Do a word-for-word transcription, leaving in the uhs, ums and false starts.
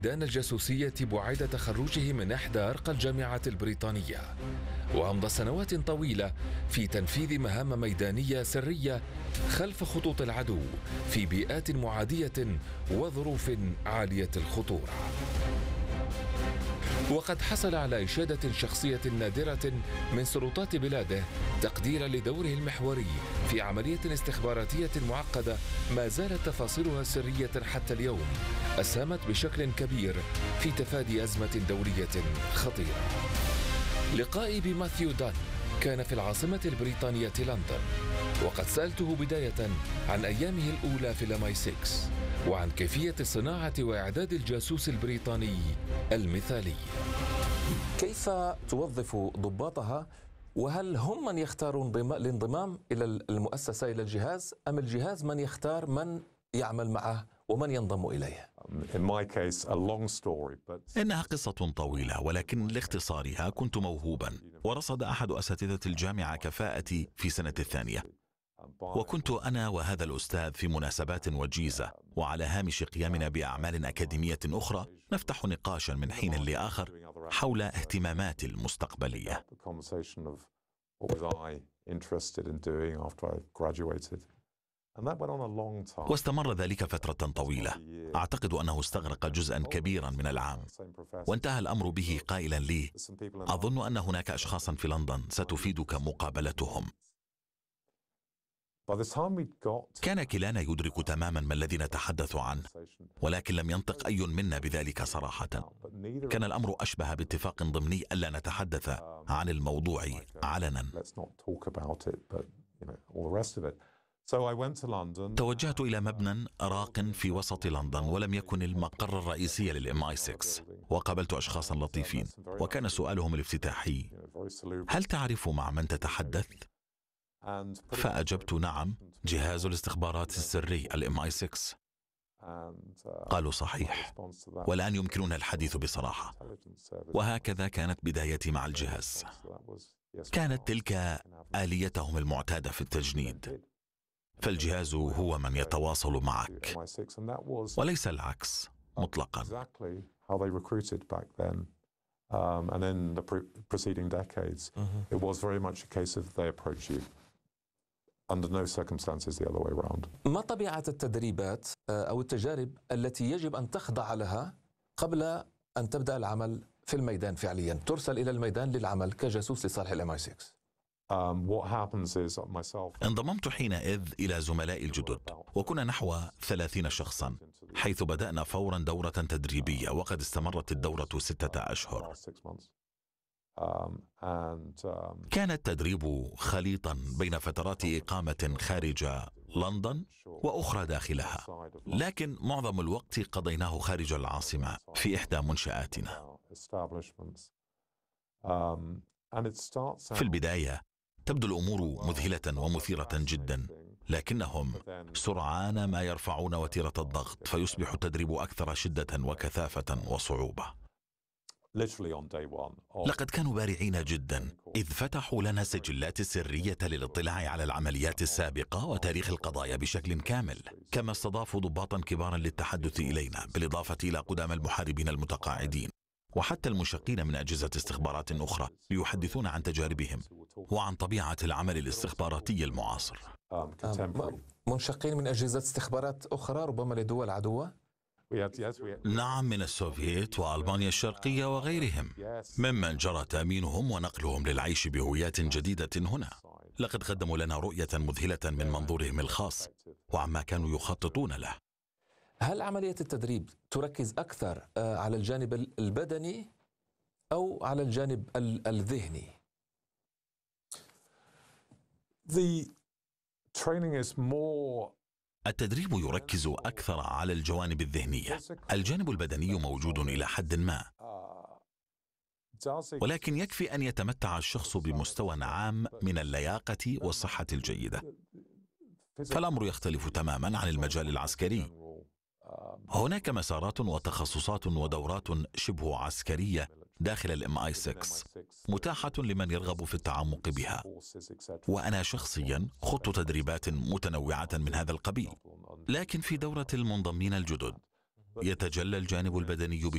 دان الجاسوسية بعد تخرجه من إحدى أرقى الجامعات البريطانية، وأمضى سنوات طويلة في تنفيذ مهام ميدانية سرية خلف خطوط العدو في بيئات معادية وظروف عالية الخطورة. وقد حصل على إشادة شخصية نادرة من سلطات بلاده تقديرا لدوره المحوري في عملية استخباراتية معقدة ما زالت تفاصيلها سرية حتى اليوم، أسهمت بشكل كبير في تفادي أزمة دولية خطيرة. لقائي بماثيو دان كان في العاصمة البريطانية لندن، وقد سألته بداية عن أيامه الأولى في الام اي ستة وعن كيفية صناعة وإعداد الجاسوس البريطاني المثالي. كيف توظف ضباطها؟ وهل هم من يختارون الانضمام إلى المؤسسة إلى الجهاز، أم الجهاز من يختار من يعمل معه ومن ينضم إليه؟ إنها قصة طويلة، ولكن لاختصارها كنت موهوبا، ورصد أحد أساتذة الجامعة كفاءتي في سنة الثانية، وكنت أنا وهذا الأستاذ في مناسبات وجيزة، وعلى هامش قيامنا بأعمال أكاديمية أخرى نفتح نقاشا من حين لآخر حول اهتماماتي المستقبلية. واستمر ذلك فترة طويلة، أعتقد أنه استغرق جزءا كبيرا من العام، وانتهى الأمر به قائلا لي: أظن أن هناك أشخاصا في لندن ستفيدك مقابلتهم. كان كلانا يدرك تماما ما الذي نتحدث عنه، ولكن لم ينطق أي منا بذلك صراحة. كان الأمر أشبه باتفاق ضمني ألا نتحدث عن الموضوع علنا. توجهت إلى مبنى راق في وسط لندن، ولم يكن المقر الرئيسي للام اي ستة، وقابلت أشخاصا لطيفين، وكان سؤالهم الافتتاحي: هل تعرف مع من تتحدث؟ فأجبت: نعم، جهاز الاستخبارات السري الام اي ستة. قالوا: صحيح، والآن يمكننا الحديث بصراحة. وهكذا كانت بدايتي مع الجهاز. كانت تلك آليتهم المعتادة في التجنيد، فالجهاز هو من يتواصل معك وليس العكس مطلقا. Um, and in the pre preceding decades, mm-hmm. it was very much a case of they approach you. Under no circumstances the other way around. ما طبيعة التدريبات أو التجارب التي يجب أن تخضع لها قبل أن تبدأ العمل في الميدان فعليا؟ ترسل إلى الميدان للعمل كجاسوس لصالح الام اي ستة. Um, what happens is myself... انضممت حينئذ إلى زملائي الجدد، وكنا نحو ثلاثين شخصا، حيث بدأنا فورا دورة تدريبية، وقد استمرت الدورة ستة أشهر. كان التدريب خليطا بين فترات إقامة خارج لندن وأخرى داخلها، لكن معظم الوقت قضيناه خارج العاصمة في إحدى منشآتنا. في البداية تبدو الأمور مذهلة ومثيرة جدا، لكنهم سرعان ما يرفعون وتيرة الضغط، فيصبح التدريب أكثر شدة وكثافة وصعوبة. لقد كانوا بارعين جدا، إذ فتحوا لنا السجلات السرية للاطلاع على العمليات السابقة وتاريخ القضايا بشكل كامل، كما استضافوا ضباطا كبارا للتحدث إلينا، بالإضافة إلى قدام المحاربين المتقاعدين وحتى المنشقين من أجهزة استخبارات أخرى ليحدثون عن تجاربهم وعن طبيعة العمل الاستخباراتي المعاصر. منشقين من أجهزة استخبارات أخرى ربما لدول عدوة؟ نعم، من السوفييت وألمانيا الشرقية وغيرهم، ممن جرى تأمينهم ونقلهم للعيش بهويات جديدة هنا. لقد قدموا لنا رؤية مذهلة من منظورهم الخاص وعما كانوا يخططون له. هل عملية التدريب تركز أكثر على الجانب البدني أو على الجانب الذهني؟ The training is more... التدريب يركز أكثر على الجوانب الذهنية. الجانب البدني موجود إلى حد ما، ولكن يكفي أن يتمتع الشخص بمستوى عام من اللياقة والصحة الجيدة، فالأمر يختلف تماما عن المجال العسكري. هناك مسارات وتخصصات ودورات شبه عسكرية داخل الام اي ستة متاحة لمن يرغب في التعمق بها، وأنا شخصيا خضت تدريبات متنوعة من هذا القبيل. لكن في دورة المنضمين الجدد يتجلى الجانب البدني